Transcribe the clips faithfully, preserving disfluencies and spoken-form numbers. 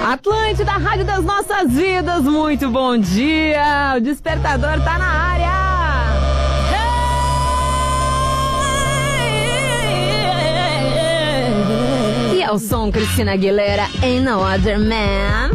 Atlântida, Rádio das Nossas Vidas, muito bom dia! O despertador tá na área! E é o som Cristina Aguilera, Ain't No Other Man.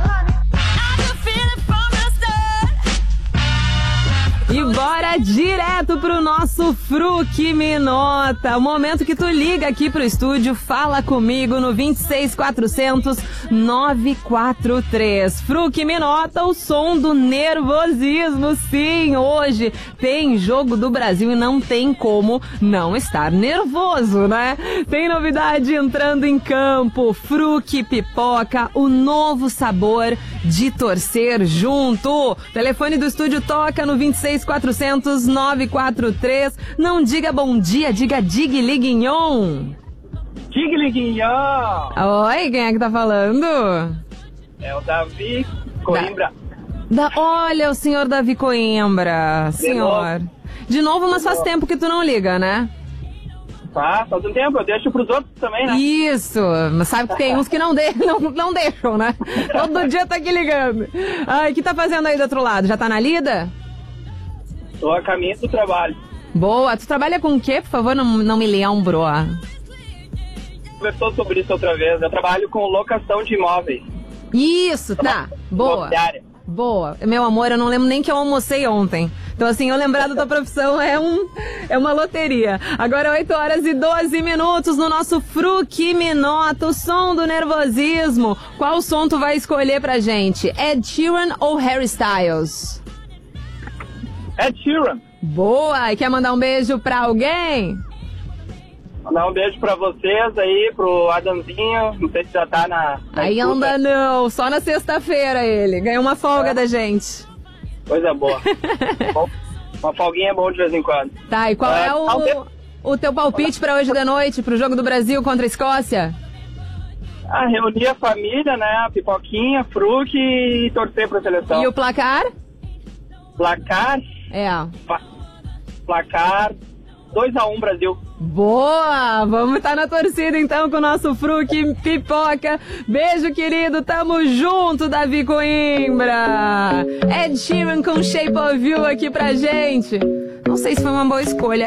E bora direto pro nosso Fruc Me Nota. O momento que tu liga aqui pro estúdio, fala comigo no vinte e seis quatrocentos, nove quatro três. Fruc Me Nota, o som do nervosismo. Sim, hoje tem jogo do Brasil e não tem como não estar nervoso, né? Tem novidade entrando em campo. Fruc Pipoca, o novo sabor de torcer junto. Telefone do estúdio toca no vinte e seis quatrocentos, nove quatro três. Não diga bom dia, diga dig liguinhon. Dig liguinhon. Oi, quem é que tá falando? É o Davi Coimbra. Da... Da... Olha, o senhor Davi Coimbra. De senhor. novo. De novo, mas De faz novo. tempo que tu não liga, né? Ah, faz um tempo, eu deixo pros outros também, né? Isso, mas sabe que tem uns que não, de... não, não deixam, né? Todo dia tá aqui ligando. Ai, o que tá fazendo aí do outro lado? Já tá na lida? Tô a caminho do trabalho. Boa, tu trabalha com o quê? Por favor, não, não me lembro. Conversou sobre isso outra vez. Eu trabalho com locação de imóveis. Isso, tá. Boa. Imobiliária. Boa. Meu amor, eu não lembro nem que eu almocei ontem. Então, assim, eu lembrar da tua profissão é, um, é uma loteria. Agora, oito horas e doze minutos no nosso Fruc Me Nota, o som do nervosismo. Qual som tu vai escolher pra gente? Ed Sheeran ou Harry Styles? Ed Sheeran. Boa. E quer mandar um beijo pra alguém? Mandar um beijo pra vocês aí, pro Adamzinho. Não sei se já tá na... na Aí escuta. anda não, só na sexta-feira ele. Ganhou uma folga É. da gente. Coisa boa. Bom, uma folguinha é bom de vez em quando. Tá, e qual É, é o, talvez- o teu palpite pra hoje de noite, pro jogo do Brasil contra a Escócia? Ah, reunir a família, né? A pipoquinha, Fruc e torcer pra seleção. E o placar? Placar... É. Pa- Placar dois a um Brasil. Boa! Vamos estar na torcida então com o nosso Fruc Pipoca. Beijo, querido. Tamo junto, Davi Coimbra. Ed Sheeran com Shape of You aqui pra gente. Não sei se foi uma boa escolha.